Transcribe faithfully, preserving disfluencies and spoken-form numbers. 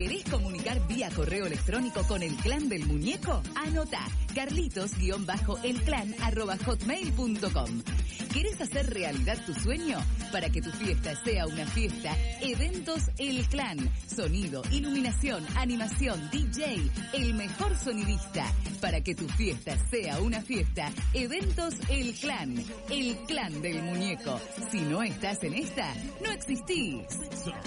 ¿Querés comunicar vía correo electrónico con el clan del muñeco? Anota carlitos-elclan arroba hotmail punto com. ¿Querés hacer realidad tu sueño? Para que tu fiesta sea una fiesta, Eventos El Clan. Sonido, iluminación, animación, D J, el mejor sonidista. Para que tu fiesta sea una fiesta, Eventos El Clan. El clan del muñeco. Si no estás en esta, no existís.